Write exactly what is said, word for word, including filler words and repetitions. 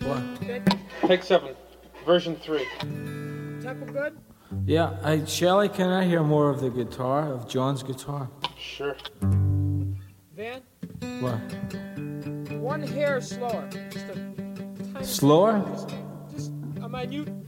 What? Good? Take seven. Version three. Tempo good? Yeah, I, Shelley, can I hear more of the guitar, of John's guitar? Sure. Van? What? One hair slower. Just a tiny Slower? Just, just a minute